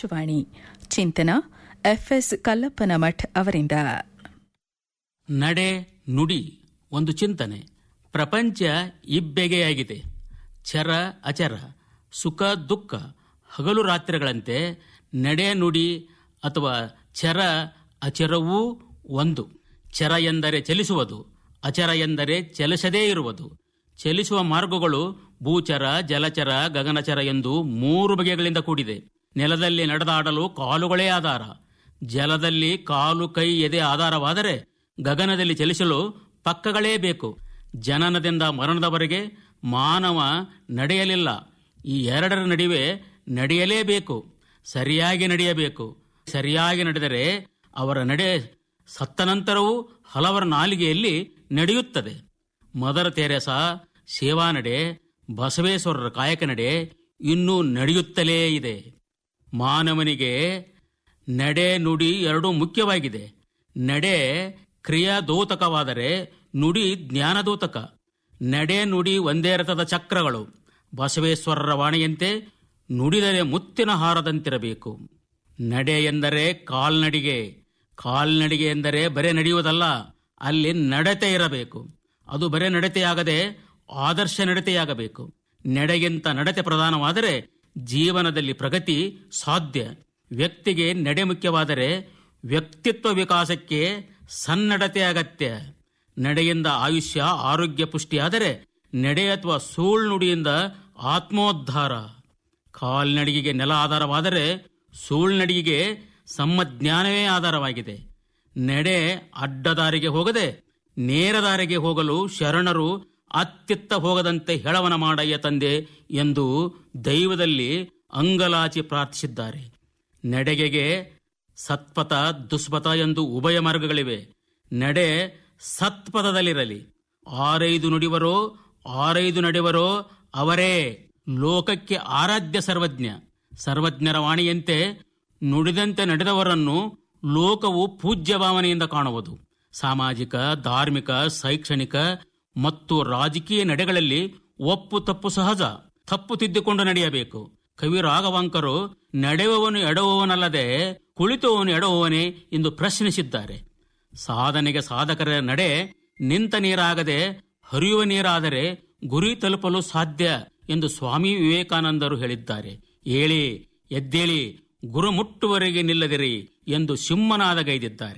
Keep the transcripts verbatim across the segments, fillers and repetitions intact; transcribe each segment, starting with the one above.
ಆಕಾಶವಾಣಿ ಚಿಂತನ ಎಫ್ಎಸ್ ಕಲ್ಲಪ್ಪನ ಮಠ್ ಅವರಿಂದ. ನಡೆ ನುಡಿ ಒಂದು ಚಿಂತನೆ. ಪ್ರಪಂಚ ಇಬ್ಬೆಗೆಯಾಗಿದೆ. ಚರ ಅಚರ, ಸುಖ ದುಃಖ, ಹಗಲು ರಾತ್ರಿಗಳಂತೆ ನಡೆ ನುಡಿ ಅಥವಾ ಚರ ಅಚರವೂ ಒಂದು. ಚರ ಎಂದರೆ ಚಲಿಸುವುದು, ಅಚರ ಎಂದರೆ ಚಲಿಸದೇ ಇರುವುದು. ಚಲಿಸುವ ಮಾರ್ಗಗಳು ಭೂಚರ, ಜಲಚರ, ಗಗನಚರ ಎಂದು ಮೂರು ಬಗೆಗಳಿಂದ ಕೂಡಿದೆ. ನೆಲದಲ್ಲಿ ನಡೆದಾಡಲು ಕಾಲುಗಳೇ ಆಧಾರ. ಜಲದಲ್ಲಿ ಕಾಲು ಕೈ ಎದೆ ಆಧಾರವಾದರೆ ಗಗನದಲ್ಲಿ ಚಲಿಸಲು ಪಕ್ಕಗಳೇ ಬೇಕು. ಜನನದಿಂದ ಮರಣದವರೆಗೆ ಮಾನವ ನಡೆಯಲಿಲ್ಲ. ಈ ಎರಡರ ನಡುವೆ ನಡೆಯಲೇಬೇಕು. ಸರಿಯಾಗಿ ನಡೆಯಬೇಕು. ಸರಿಯಾಗಿ ನಡೆದರೆ ಅವರ ನಡೆ ಸತ್ತ ನಂತರವೂ ಹಲವರ ನಾಲಿಗೆಯಲ್ಲಿ ನಡೆಯುತ್ತದೆ. ಮದರ್ ತೆರೇಸಾ ಸೇವಾ ನಡೆ, ಬಸವೇಶ್ವರರ ಕಾಯಕ ನಡೆ ಇನ್ನೂ ನಡೆಯುತ್ತಲೇ ಇದೆ. ಮಾನವನಿಗೆ ನಡೆ ನುಡಿ ಎರಡೂ ಮುಖ್ಯವಾಗಿದೆ. ನಡೆ ಕ್ರಿಯಾದೋತಕವಾದರೆ ನುಡಿ ಜ್ಞಾನದೋತಕ. ನಡೆ ನುಡಿ ಒಂದೇ ರಥದ ಚಕ್ರಗಳು. ಬಸವೇಶ್ವರರ ವಾಣಿಯಂತೆ ನುಡಿದರೆ ಮುತ್ತಿನ ಹಾರದಂತಿರಬೇಕು. ನಡೆ ಎಂದರೆ ಕಾಲ್ನಡಿಗೆ. ಕಾಲ್ನಡಿಗೆ ಎಂದರೆ ಬರೇ ನಡೆಯುವುದಲ್ಲ, ಅಲ್ಲಿ ನಡತೆ ಇರಬೇಕು. ಅದು ಬರೇ ನಡತೆಯಾಗದೆ ಆದರ್ಶ ನಡತೆಯಾಗಬೇಕು. ನಡೆಗಿಂತ ನಡತೆ ಪ್ರಧಾನವಾದರೆ ಜೀವನದಲ್ಲಿ ಪ್ರಗತಿ ಸಾಧ್ಯ. ವ್ಯಕ್ತಿಗೆ ನಡೆ ಮುಖ್ಯವಾದರೆ ವ್ಯಕ್ತಿತ್ವ ವಿಕಾಸಕ್ಕೆ ಸನ್ನಡತೆ ಅಗತ್ಯ. ನಡೆಯಿಂದ ಆಯುಷ್ಯ ಆರೋಗ್ಯ ಪುಷ್ಟಿಯಾದರೆ ನಡೆ ಅಥವಾ ಸುಳ್ನುಡಿಯಿಂದ ಆತ್ಮೋದ್ಧಾರ. ಕಾಲ್ನಡಿಗೆಗೆ ನೆಲ ಆಧಾರವಾದರೆ ಸುಳ್ನಡಿಗೆಗೆ ಸಮ್ಮಜ್ಞಾನವೇ ಆಧಾರವಾಗಿದೆ. ನಡೆ ಅಡ್ಡದಾರಿಗೆ ಹೋಗದೆ ನೇರ ದಾರಿಗೆ ಹೋಗಲು ಶರಣರು ಅತ್ತಿತ್ತ ಹೋಗದಂತೆ ಹೆಳವನ ಮಾಡಯ್ಯ ತಂದೆ ಎಂದು ದೈವದಲ್ಲಿ ಅಂಗಲಾಚಿ ಪ್ರಾರ್ಥಿಸಿದ್ದಾರೆ. ನಡೆಗೆಗೆ ಸತ್ಪಥ ದುಷ್ಪಥ ಎಂದು ಉಭಯ ಮಾರ್ಗಗಳಿವೆ. ನಡೆ ಸತ್ಪಥದಲ್ಲಿರಲಿ. ಆರೈದು ನುಡಿವರೋ ಆರೈದು ನಡೆವರೋ ಅವರೇ ಲೋಕಕ್ಕೆ ಆರಾಧ್ಯ ಸರ್ವಜ್ಞ. ಸರ್ವಜ್ಞರ ವಾಣಿಯಂತೆ ನುಡಿದಂತೆ ನಡೆದವರನ್ನು ಲೋಕವು ಪೂಜ್ಯ ಭಾವನೆಯಿಂದ ಕಾಣುವುದು. ಸಾಮಾಜಿಕ, ಧಾರ್ಮಿಕ, ಶೈಕ್ಷಣಿಕ ಮತ್ತು ರಾಜಕೀಯ ನಡೆಗಳಲ್ಲಿ ಒಪ್ಪು ತಪ್ಪು ಸಹಜ. ತಪ್ಪು ತಿದ್ದಿಕೊಂಡು ನಡೆಯಬೇಕು. ಕವಿ ರಾಘವಾಂಕರು ನಡೆಯುವವನು ಎಡವುವವನಲ್ಲದೆ ಕುಳಿತುವವನು ಎಡವುವವನೇ ಎಂದು ಪ್ರಶ್ನಿಸಿದ್ದಾರೆ. ಸಾಧನೆಗೆ ಸಾಧಕರ ನಡೆ ನಿಂತ ನೀರಾಗದೆ ಹರಿಯುವ ನೀರಾದರೆ ಗುರಿ ತಲುಪಲು ಸಾಧ್ಯ ಎಂದು ಸ್ವಾಮಿ ವಿವೇಕಾನಂದರು ಹೇಳಿದ್ದಾರೆ. ಏಳಿ ಎದ್ದೇಳಿ ಗುರು ಮುಟ್ಟುವರೆಗೆ ನಿಲ್ಲದಿರಿ ಎಂದು ಸಿಂಹನಾದಗೈದಿದ್ದಾರೆ.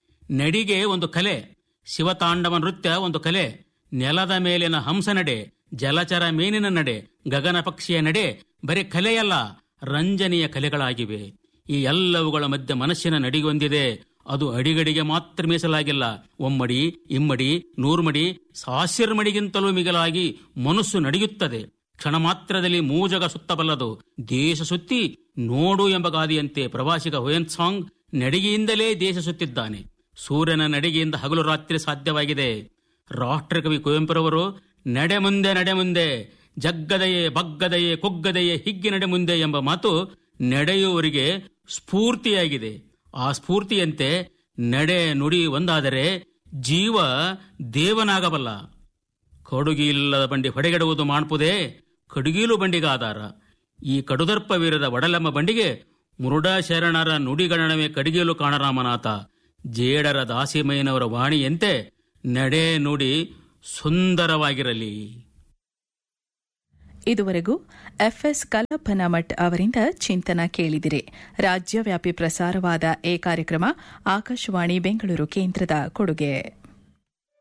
ನಡಿಗೆ ಒಂದು ಕಲೆ. ಶಿವತಾಂಡವ ನೃತ್ಯ ಒಂದು ಕಲೆ. ನೆಲದ ಮೇಲಿನ ಹಂಸ ನಡೆ, ಜಲಚರ ಮೀನಿನ ನಡೆ, ಗಗನ ಪಕ್ಷಿಯ ನಡೆ ಬರೀ ಕಲೆಯಲ್ಲ, ರಂಜನೀಯ ಕಲೆಗಳಾಗಿವೆ. ಈ ಎಲ್ಲವುಗಳ ಮಧ್ಯೆ ಮನಸ್ಸಿನ ನಡಿಗೊಂದಿದೆ. ಅದು ಅಡಿಗಡಿಗೆ ಮಾತ್ರ ಮೀಸಲಾಗಿಲ್ಲ. ಒಮ್ಮಡಿ, ಇಮ್ಮಡಿ, ನೂರ್ಮಡಿ, ಸಾವಿರ ಮಡಿಗಿಂತಲೂ ಮಿಗಿಲಾಗಿ ಮನಸ್ಸು ನಡೆಯುತ್ತದೆ. ಕ್ಷಣ ಮಾತ್ರದಲ್ಲಿ ಮೂಜಗ ಸುತ್ತಬಲ್ಲದು. ದೇಶ ಸುತ್ತಿ ನೋಡು ಎಂಬ ಗಾದೆಯಂತೆ ಪ್ರವಾಸಿಗ ಹುಯೆನ್ಸಾಂಗ್ ನಡಿಗೆಯಿಂದಲೇ ದೇಶ ಸುತ್ತಿದ್ದಾನೆ. ಸೂರ್ಯನ ನಡಿಗೆಯಿಂದ ಹಗಲು ರಾತ್ರಿ ಸಾಧ್ಯವಾಗಿದೆ. ರಾಷ್ಟ್ರಕವಿ ಕುವೆಂಪುರವರು ನಡೆ ಮುಂದೆ ನಡೆ ಮುಂದೆ, ಜಗ್ಗದೆಯೇ ಬಗ್ಗದೆಯೇ ಕುಗ್ಗದೆಯೇ ಹಿಗ್ಗಿ ನಡೆ ಮುಂದೆ ಎಂಬ ಮಾತು ನಡೆಯುವವರಿಗೆ ಸ್ಫೂರ್ತಿಯಾಗಿದೆ. ಆ ಸ್ಫೂರ್ತಿಯಂತೆ ನಡೆ ನುಡಿ ಒಂದಾದರೆ ಜೀವ ದೇವನಾಗಬಲ್ಲ. ಕಡುಗಿಲ್ಲದ ಬಂಡಿ ಹೊಡೆಗೆಡುವುದು ಮಾಡ್ಪುದೇ, ಕಡುಗೀಲು ಬಂಡಿಗೆ ಆಧಾರ. ಈ ಕಡುದರ್ಪವೀರದ ಒಡಲೆಂಬ ಬಂಡಿಗೆ ಮುರುಡ ಶರಣರ ನುಡಿಗಣನವೇ ಕಡಿಗೀಲು ಕಾಣರಾಮನಾಥ. ಜೇಡರ ದಾಸಿಮಯ್ಯನವರ ವಾಣಿಯಂತೆ ನಡೆ ನುಡಿ ಸುಂದರವಾಗಿರಲಿ. ಇದುವರೆಗೂ ಎಫ್ಎಸ್ ಕಲ್ಲಪ್ಪನ ಮಠ್ ಅವರಿಂದ ಚಿಂತನ ಕೇಳಿದಿರಿ. ರಾಜ್ಯವ್ಯಾಪಿ ಪ್ರಸಾರವಾದ ಈ ಕಾರ್ಯಕ್ರಮ ಆಕಾಶವಾಣಿ ಬೆಂಗಳೂರು ಕೇಂದ್ರದ ಕೊಡುಗೆ.